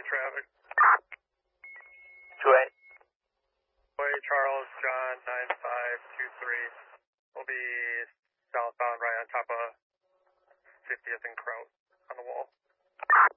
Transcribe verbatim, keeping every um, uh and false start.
traffic. two eight. Boy Charles John nine five two three. We'll be southbound right on top of fiftieth and Crow on the wall.